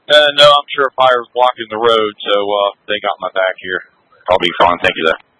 No, I'm sure fire's blocking the road, so they got my back here. I'll be fine. Thank you, though.